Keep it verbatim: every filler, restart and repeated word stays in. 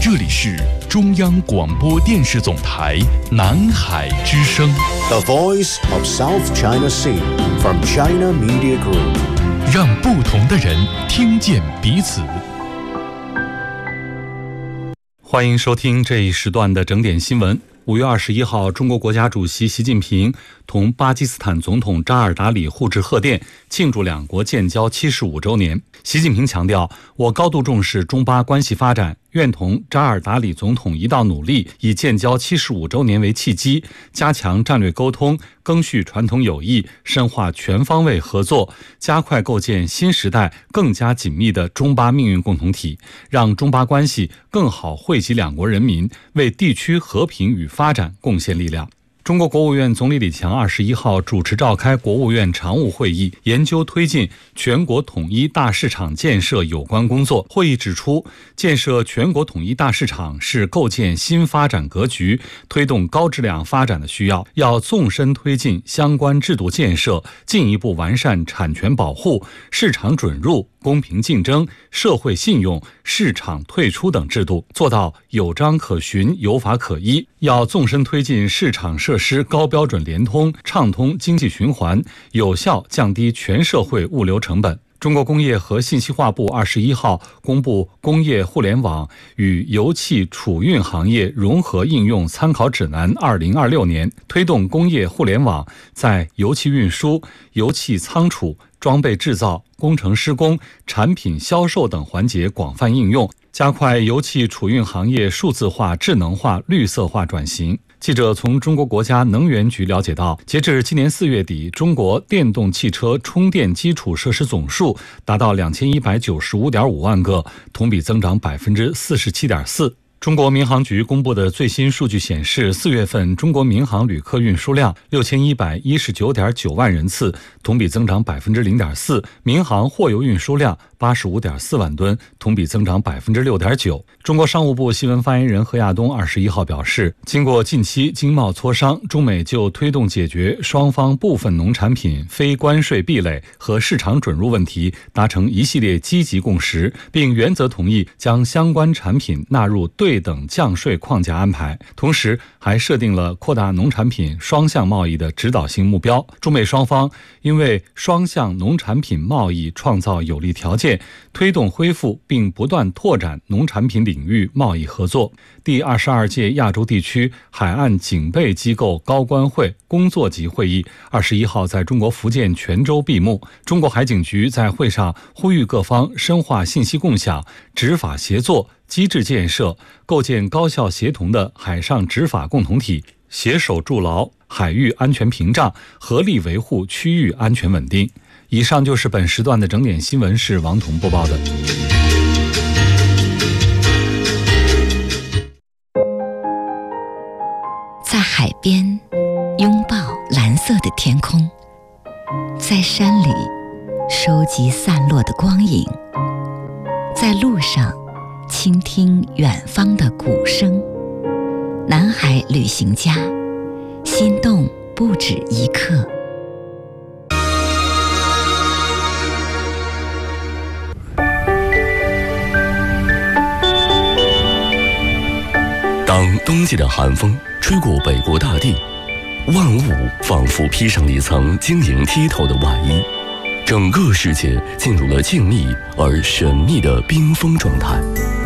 这里是中央广播电视总台南海之声 The Voice of South China Sea from China Media Group， 让不同的人听见彼此。欢迎收听这一时段的整点新闻。五月二十一号，中国国家主席习近平同巴基斯坦总统扎尔达里互致贺电，庆祝两国建交七十五周年。习近平强调，我高度重视中巴关系发展，愿同扎尔达里总统一道努力，以建交七十五周年为契机，加强战略沟通，赓续传统友谊，深化全方位合作，加快构建新时代更加紧密的中巴命运共同体，让中巴关系更好惠及两国人民，为地区和平与发展贡献力量。中国国务院总理李强二十一号主持召开国务院常务会议，研究推进全国统一大市场建设有关工作。会议指出，建设全国统一大市场是构建新发展格局、推动高质量发展的需要，要纵深推进相关制度建设，进一步完善产权保护、市场准入、公平竞争、社会信用、市场退出等制度，做到有章可循、有法可依。要纵深推进市场设施高标准联通，畅通经济循环，有效降低全社会物流成本。中国工业和信息化部二十一号公布《工业互联网与油气储运行业融合应用参考指南（二零二六年）》，推动工业互联网在油气运输、油气仓储、装备制造、工程施工、产品销售等环节广泛应用，加快油气储运行业数字化、智能化、绿色化转型。记者从中国国家能源局了解到，截至今年四月底，中国电动汽车充电基础设施总数达到两千一百九十五点五万个，同比增长百分之四十七点四。中国民航局公布的最新数据显示，四月份中国民航旅客运输量六千一百一十九点九万人次，同比增长百分之零点四；民航货油运输量八十五点四万吨，同比增长百分之六点九。中国商务部新闻发言人何亚东二十一号表示，经过近期经贸磋商，中美就推动解决双方部分农产品非关税壁垒和市场准入问题达成一系列积极共识，并原则同意将相关产品纳入对等降税框架安排，同时还设定了扩大农产品双向贸易的指导性目标。中美双方因为双向农产品贸易创造有利条件，推动恢复并不断拓展农产品领域贸易合作。第二十二届亚洲地区海岸警备机构高官会工作级会议二十一号在中国福建泉州闭幕。中国海警局在会上呼吁各方深化信息共享、执法协作、机制建设，构建高效协同的海上执法共同体，携手筑牢海域安全屏障，合力维护区域安全稳定。以上就是本时段的整点新闻，是王彤播报的。 在海边拥抱蓝色的天空，在山里收集散落的光影，在路上倾听远方的鼓声。南海旅行家，心动不止一刻。 当冬季的寒风吹过北国大地，万物仿佛披上了一层晶莹剔透的外衣，整个世界进入了静谧而神秘的冰封状态。